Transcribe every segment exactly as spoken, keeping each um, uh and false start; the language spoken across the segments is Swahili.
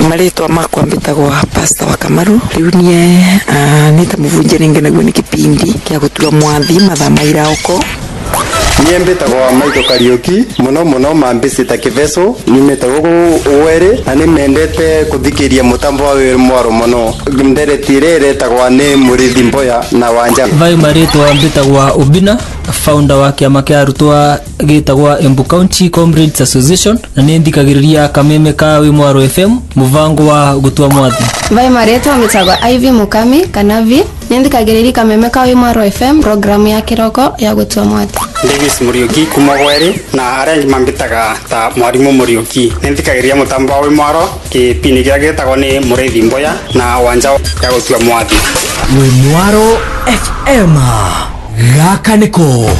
Maritwa makwa mbitagwo Pastor wa Kamaru. Riu nie nita muvunjia ningenaguo ni kipindi kia gutura mwathi mathaa mairauko. Nie mbitagwo Maito Kariuki muno muno mambicita kiveso nimete gugu were ani mendete kuthikiria mutambo wa wiri mwaro muno nderetire retagwa ni Murithi Mboya na Wanja. Vai Maritwa mbitagwa Ubina, founder wa kiama kia arutwa gitagwa Embu County Comrades Association na nindikagiriria kameme ka wi mwaro F M muvango wa gutua mwathi. Vai Maritwa mbitagwa Ivy Mukami Kanavi nindikagiriria kameme ka wi mwaro F M program ya kiroko ya gutua mwathi. Davis Muriuki kumagwere na arrange mambitaga ta mwarimu Muriuki nindikagiriria mutambo wa wi mwaro kipindi kia gitagwa ni Murithi Mboya na Wanja ya gutua mwathi. Wi mwaro F M gakaniko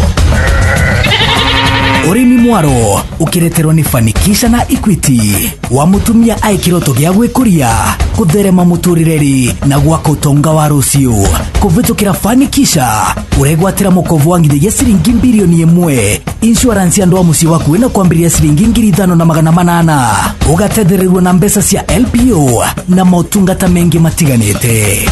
Urimi mwaro ukireterwo ni Fanikisha na Equity wa mutumia aikiroto gya gwikuria kutherema muturireri na gwaka utonga wa rucio kuvitukira Fanikisha uregwatira mukovu wa ngiri ya siringi bilioni imwe insurance ya ndoa muci waku ina kwambiria siringi ngiri ithano na magana manana ugatethereruo na mbesa cia L P O na motungata mengi matiganite.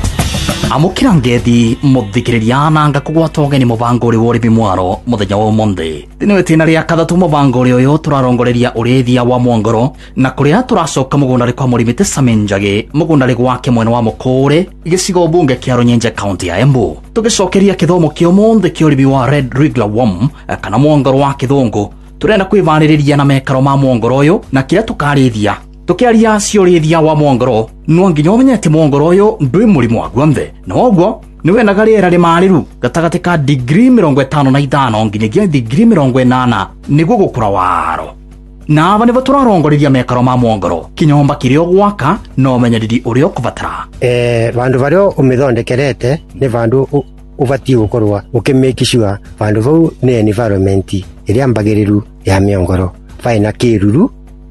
Amukira ngethi muthikiriria nanga kugwatwo geni mubango uri wori bimwaro muthenya wa Monday tiniwe tina ria kathatu mubango uri uyu turarongoreria urithia wa mwongoro na kuria turacoka mugunda ri kwa murimite Samenjage mugunda ri gwake mwena wa Mukure igicigo bunge kia Runyenje county ya Embu tugicokeria kithomo kio Monday kio uri wa Red Wrigler Worm kana mwongoro wa kithungu turenda kwivaririria na mekaro ma mwongoro uyu na kira tukarithia tukiaria ciorithia wa mwongoro no nginya umenye ati mwongoro uyu ndwi murimu wa gwanthe no ogwo niwe nagariera ri mariru gatagati ka degree mirongo itano na ithano nginyagia degree mirongo inana niguo gukura waro na aba nibo turarongoreria mekaro ma mwongoro kinyomba kirio gwaka no menyereri urio kubatara eh bandu bario umithondekerete ni bandu ubati gukorwa ukimake sure bandu vau ni environment iria mbagiriru ya miongoro faina kiruru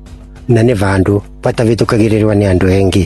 na ne vandu patavitukagirirwa ni andu engi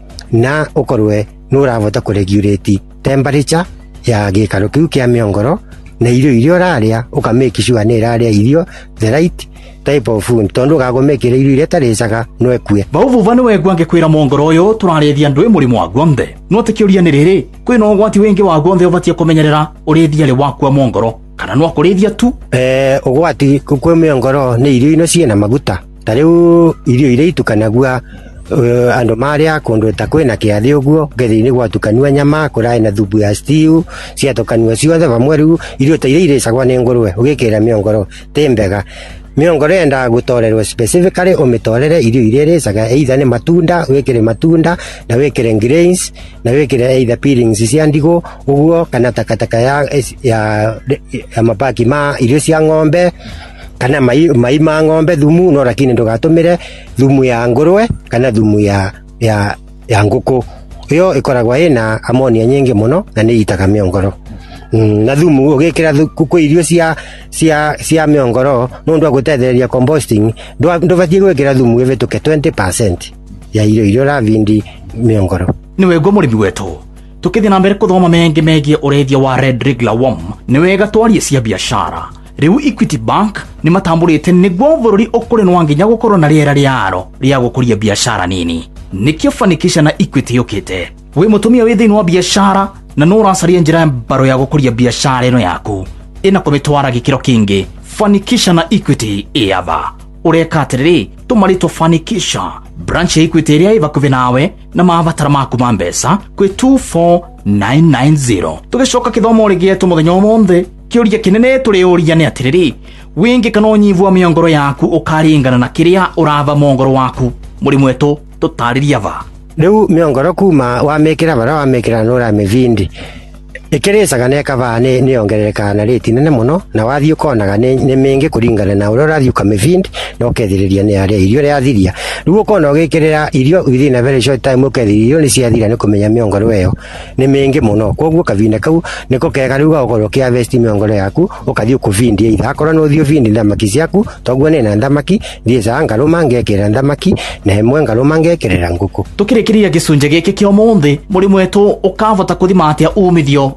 na ukorwe nuravota kuregulate temperature ya gikaro kiu kia miongoro na irio irio raria ukamake sure ni raria irio the right type of food tondu gagomekire irio iria tarecaga no ekue bauvu vanu wegwange kwira mwongoro uyu turarethia ndwi murimu wa gwanthe no tikiuria ni riri kwina ugwati wingi wa gwanthe ubatie kumenyerera urithia ri wakwa mwongoro kana no kurithia tu eh ugwati kukwe miongoro ni irio ino ciena maguta tariu irio iria itukanagua uh, andu maria kundu ta kwina kiathi uguo ngethi-ini gwatukanua nyama kurai na thubu ya stew ciatukanua ciothe vamwe riu irio ta iria irecagwa ni ngurwe ugikira miongoro tembega miongoro enda gutorerwo specifically umitorere irio iria irecaga either ni matunda wikire matunda na wikire grains na wikire either peelings cia ndigo uguo kana takataka ya ya, ya mabaki ma irio cia ng'ombe kana mai mai ma ng'ombe thumu no lakini ndugatumire thumu ya ngurwe kana thumu ya ya ya nguku iyo ikoragwa ina ammonia nyingi muno na ni itaga miongoro mm, na thumu ugikira kuku irio cia cia cia miongoro no ndu agutethereria composting ndu ndubatie gwikira thumu givituke twenty percent ya irio irio ra vindi miongoro niwe ngo murimi wetu tukithia na mbere kuthoma mengi megie urethia wa Red Wrigler Worm niwega twarie cia biashara riu Equity Bank ni matambulite niguo bururi ukuri no nginya gukorwo na riera riaro ria gukuria biashara nini nikio Fanikisha na Equity yukite we mutumia we thini wa biashara na no uracaria njira mbaro ya gukuria biashara ino yaku ina kumitwara gikiro kingi Fanikisha na Equity iava ureka atiriri tumarito Fanikisha branch ya Equity ria ivakuvi nawe na mavatara maku ma mbesa kwi two four nine nine zero tugicoka kithomo rigietu muthenya omonthe kiuria kinene turiuria ni atiriri wingi kana unyivu wa miongoro yaku ukaringana na kiria urava mwongoro waku muri mwetu tutariria va riu miongoro kuma wa mekira bara wa mekira no ra mevindi ikirecaga neka va ni ni ongerereka na rate nene muno na wathio konaga ni ni mingi kuringana na ura rathio kamevindi no kethiriria ni aria irio ria thiria riu ukona ugikirira irio within a very short time ukethiriria irio ni ciathira ni kumenya miongoro weyo ni mingi muno koguo kavinda kau niko kega riu gakoro kia vesti miongoro yaku ukathio kuvindi either akora no thio vindi ndamaki ciaku toguo ni na ndamaki thiesa ngaro mangekira ndamaki na hemwe ngaro mangekirira nguku tukirikiria gicunje giki kio monthi muri mwetu ukavota kuthima atia umithio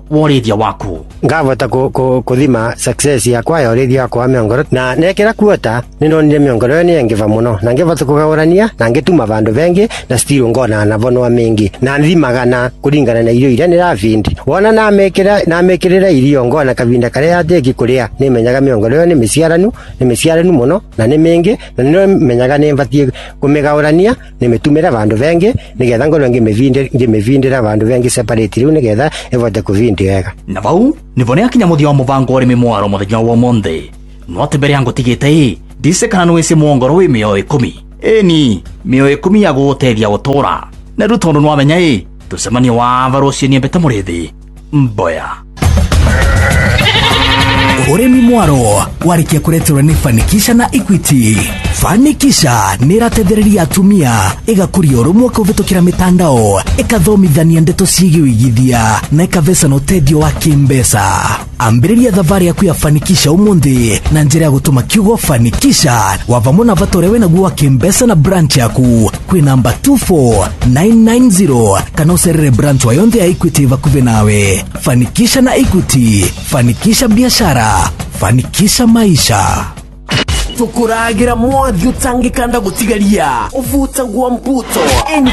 wa ũrĩithia waku. Ngavota kuthima success yakwa ya ũrĩithia wakwa wa mĩongoro na nekĩra kuota nĩndonire mĩongoro ĩyo nĩyengiva mũno na ngĩvota kũgagũrania na ngĩtuma vandu vengi na still ngona na vonwa mingi na thimaga na kũringana na irio iria nĩravindi wona namĩkĩra namĩkĩrĩra irio ngona kavinda karĩa ateki kũrĩa nĩmenyaga mĩongoro ĩyo nĩ mĩciaranu nĩ mĩciaranu mũno na nĩ mingi na nĩmenyaga nĩmvatie kũmĩgagũrania nĩmĩtumĩra vandu vengi nĩgetha ngorwo ngĩmĩvindĩra vandu vengi separate rĩu nĩgetha ĩvote kũvindi wega. Na vau nĩvo nĩakinya mũthia wa mũvango wa ũrĩmi mwaro mũthenya wa ũmũnthĩ no atĩ mbere ya ngũtigĩte ĩ ndice kana nĩwĩci mwongoro wĩ mĩoyo ikũmi ĩni mĩoyo ikũmi ya gũgũteithia gũtũra na rĩu tondũ nĩwamenya ĩ tũcemania wa varũcio niĩ mbete mũrĩthi mboya. Ũrĩmi mwaro warĩkia kũreterwo nĩ Fanikisha na Equity. Fanikisha nĩratethereria atumia ĩgakũria ũrũmwe kũvĩtũkĩra mĩtandao ĩkathomithania ndeto ciĩgiĩ ũigithia na ĩkaveca na ũteithio wa kĩmbeca. Ambĩrĩria thabarĩ yaku ya Fanikisha ũmũnthĩ na njĩra ya gũtũma kiugo Fanikisha wavamo na vata ũrĩa wĩnaguo wa kĩmbeca na branch yaku kwĩ namba two four nine nine zero kana ũcerere branch wa yonthe ya Equity vakuvi nawe. Fanikisha na Equity, fanikisha biashara, fanikisha maisha. Tukuragira mwathi utangikanda gutigaria uvuta gwa mputo.